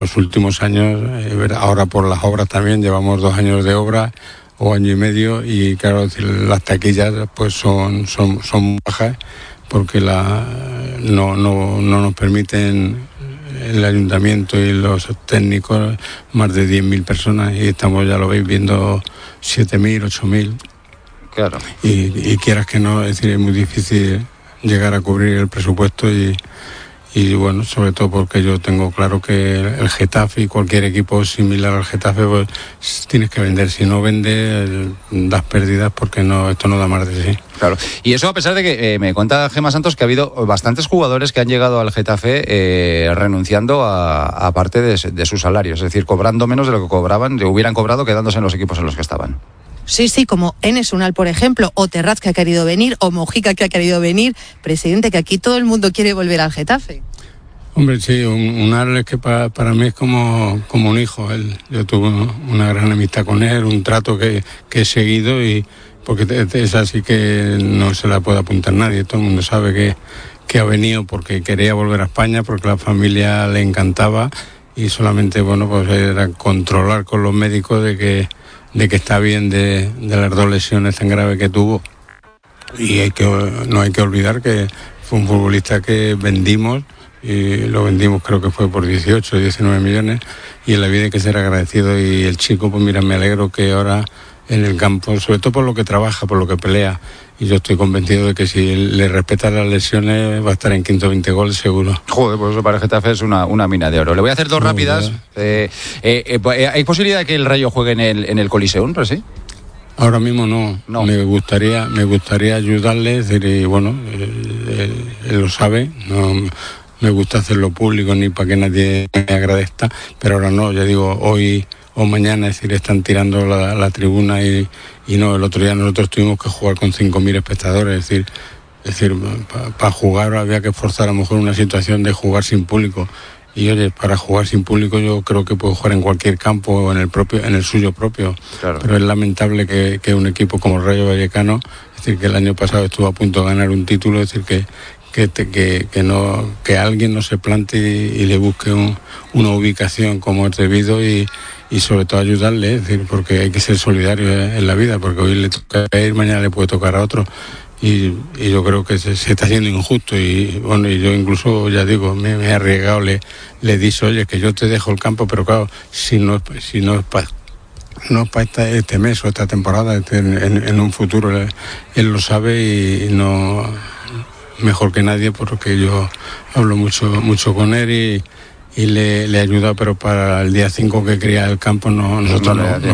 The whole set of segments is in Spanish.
los últimos años, ahora por las obras también, llevamos 2 años de obra o año y medio, y claro, las taquillas pues son bajas porque no nos permiten el ayuntamiento y los técnicos más de 10.000 personas, y estamos, ya lo veis, viendo 7.000, 8.000. Claro. Y quieras que no, es decir, es muy difícil llegar a cubrir el presupuesto, y bueno, sobre todo porque yo tengo claro que el Getafe y cualquier equipo similar al Getafe, pues tienes que vender. Si no vendes, das pérdidas, porque esto no da más de sí. Claro. Y eso a pesar de que me cuenta Gemma Santos que ha habido bastantes jugadores que han llegado al Getafe renunciando a parte de su salario, es decir, cobrando menos de lo que hubieran cobrado quedándose en los equipos en los que estaban. Sí, como Enes Unal, por ejemplo, o Terraz, que ha querido venir, o Mojica, que ha querido venir. Presidente, que aquí todo el mundo quiere volver al Getafe. Hombre, sí, Unal es que para mí es como un hijo. Yo tuve una gran amistad con él, un trato que he seguido, y porque es así que no se la puede apuntar nadie. Todo el mundo sabe que ha venido porque quería volver a España, porque la familia le encantaba, y solamente, bueno, pues era controlar con los médicos de que está bien de las 2 lesiones tan graves que tuvo. Y no hay que olvidar que fue un futbolista que vendimos, y lo vendimos, creo que fue por 18 o 19 millones, y en la vida hay que ser agradecido. Y el chico, pues mira, me alegro que ahora en el campo, sobre todo por lo que trabaja, por lo que pelea, y yo estoy convencido de que si le respeta las lesiones va a estar en 15 o 20 goles seguro. Joder, pues eso para el Getafe es una mina de oro. Le voy a hacer 2 rápidas. ¿Hay posibilidad de que el Rayo juegue en el Coliseum, ¿sí? Ahora mismo no. Me gustaría ayudarle, y bueno, él lo sabe, no me gusta hacerlo público ni para que nadie me agradezca, pero ahora no, ya digo, hoy o mañana, es decir, están tirando la tribuna, y no, el otro día nosotros tuvimos que jugar con 5.000 espectadores, es decir, para jugar había que forzar a lo mejor una situación de jugar sin público. Y oye, para jugar sin público yo creo que puedo jugar en cualquier campo o en el suyo propio. Claro. Pero es lamentable que un equipo como el Rayo Vallecano, es decir, que el año pasado estuvo a punto de ganar un título, es decir, que alguien no se plante y le busque una ubicación como es debido, y sobre todo ayudarle, es decir, porque hay que ser solidario en la vida, porque hoy le toca ir, mañana le puede tocar a otro. Y yo creo que se está haciendo injusto, y bueno, y yo incluso, ya digo, me he arriesgado, le he dicho, oye, que yo te dejo el campo, pero claro, si no es para este mes o esta temporada, en un futuro, él lo sabe, y no mejor que nadie, porque yo hablo mucho con él, y le he ayudado, pero para el día 5 que crea el campo no es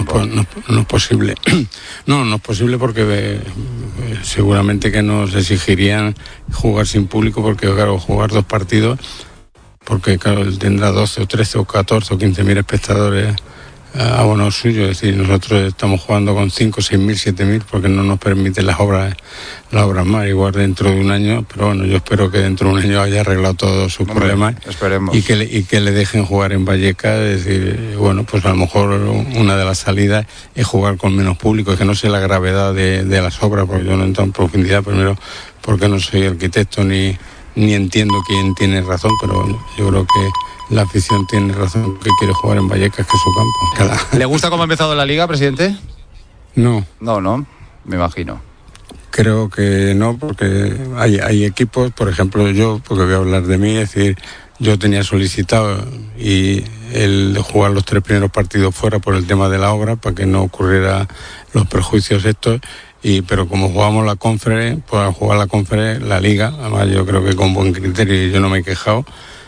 posible. No es posible, porque seguramente que nos exigirían jugar sin público, porque claro, jugar 2 partidos, porque claro, él tendrá 12 o 13 o 14 o 15.000 espectadores abonados suyos, es decir, nosotros estamos jugando con 5, 6.000, 7.000, porque no nos permiten las obras más, igual dentro de un año, pero bueno, yo espero que dentro de un año haya arreglado todos sus problemas. Esperemos. Y que le dejen jugar en Vallecas, es decir, bueno, pues a lo mejor una de las salidas es jugar con menos público, es que no sé la gravedad de las obras, porque yo no entro en profundidad, primero porque no soy arquitecto ni entiendo quién tiene razón, pero yo creo que la afición tiene razón, que quiere jugar en Vallecas, que es su campo. ¿Le gusta cómo ha empezado la Liga, presidente? No, me imagino. Creo que no, porque hay equipos, por ejemplo yo, porque voy a hablar de mí, es decir, yo tenía solicitado y el de jugar los 3 primeros partidos fuera por el tema de la obra, para que no ocurriera los perjuicios estos, pero como jugamos la Conference, pues jugar la Conference, la Liga, además yo creo que con buen criterio, y yo no me he quejado,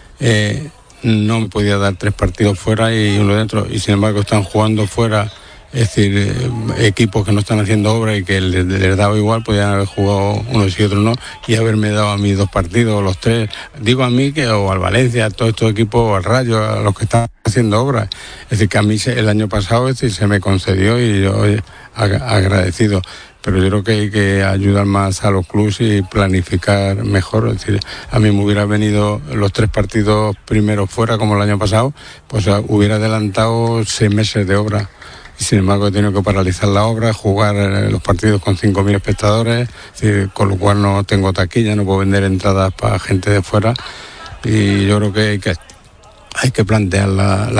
no me podía dar 3 partidos fuera y uno dentro, y sin embargo están jugando fuera, es decir, equipos que no están haciendo obra y que les daba igual, podían haber jugado unos y otros no, y haberme dado a mí 2 partidos o los 3, digo a mí o al Valencia, a todos estos equipos, o al Rayo, a los que están haciendo obra. Es decir, que a mí el año pasado se me concedió, y yo agradecido. Pero yo creo que hay que ayudar más a los clubes y planificar mejor. Es decir, a mí me hubiera venido los 3 partidos primeros fuera, como el año pasado, pues hubiera adelantado 6 meses de obra. Y sin embargo he tenido que paralizar la obra, jugar los partidos con 5.000 espectadores, es decir, con lo cual no tengo taquilla, no puedo vender entradas para gente de fuera. Y yo creo que hay que plantear la